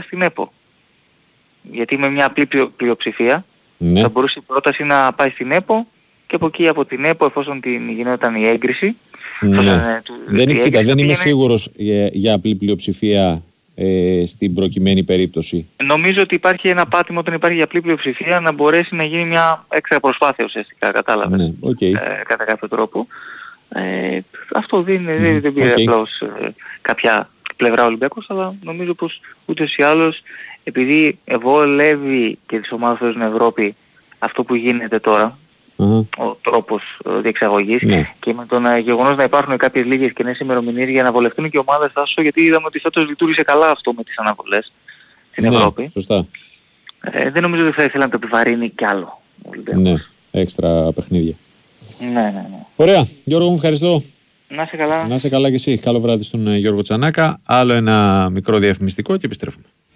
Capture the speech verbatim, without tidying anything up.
στην ΕΠΟ. Γιατί με μια απλή πλειοψηφία ναι. θα μπορούσε η πρόταση να πάει στην ΕΠΟ και από εκεί από την ΕΠΟ, εφόσον την γινόταν η έγκριση. Ναι. Εφόσον, του, δεν, η κοίτα, έγκριση δεν είμαι πήγαινε... σίγουρος για, για απλή πλειοψηφία ε, στην προκειμένη περίπτωση. Νομίζω ότι υπάρχει ένα πάτημα όταν υπάρχει απλή πλειοψηφία να μπορέσει να γίνει μια έξτρα προσπάθεια ουσιαστικά, κατάλαβες, ναι, okay. ε, κατά κάποιο τρόπο. Ε, αυτό δεν, mm, δεν, δεν πήρε okay. απλώς ε, κάποια πλευρά Ολυμπιακός, αλλά νομίζω πως ούτως ή άλλως, επειδή βολεύει και τις ομάδες στην Ευρώπη αυτό που γίνεται τώρα, uh-huh. ο τρόπος διεξαγωγής, ναι. και με τον uh, γεγονός να υπάρχουν κάποιες λίγες κενές ημερομηνίες για να βολευτούν και οι ομάδες Τάσο, γιατί είδαμε ότι φέτος λειτουργήσε καλά αυτό με τις αναβολές στην ναι, Ευρώπη. Σωστά. Ε, δεν νομίζω ότι θα ήθελα να το επιβαρύνει κι άλλο. Ναι, έξτρα παιχνίδια. Ναι, ναι, ναι. Ωραία, Γιώργο μου, ευχαριστώ. Να είσαι καλά. Να είσαι καλά και εσύ. Καλό βράδυ στον Γιώργο Τσανάκα. Άλλο ένα μικρό διαφημιστικό και επιστρέφουμε.